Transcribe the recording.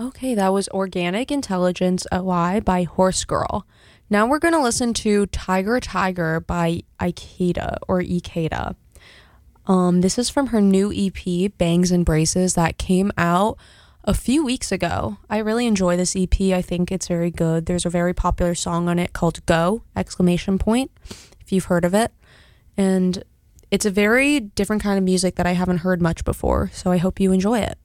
Okay, that was Organic Intelligence OI by Horse Girl. Now we're going to listen to Tiger Tiger by Ikeda or Ikeda. This is from her new EP, Bangs and Braces, that came out a few weeks ago. I really enjoy this EP. I think it's very good. There's a very popular song on it called Go! Exclamation point, if you've heard of it. And it's a very different kind of music that I haven't heard much before, so I hope you enjoy it.